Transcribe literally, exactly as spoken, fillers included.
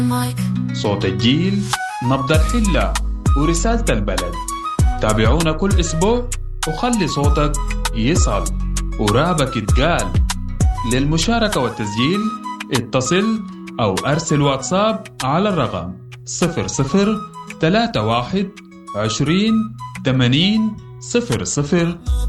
صوت الجيل، نبض الحلة، ورسالة البلد. تابعونا كل أسبوع وخلي صوتك يصل ورابك يتقال. للمشاركة والتسجيل اتصل أو أرسل واتساب على الرقم صفر صفر ثلاثة واحد عشرين ثمانين صفر صفر